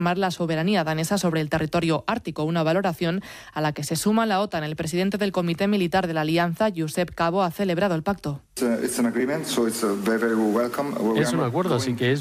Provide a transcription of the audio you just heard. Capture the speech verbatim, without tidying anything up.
más la soberanía danesa sobre el territorio ártico, una valoración a la que se suma la OTAN. El presidente del Comité Militar de la Alianza, Josep Cabo, ha celebrado el pacto. Es un acuerdo, así que es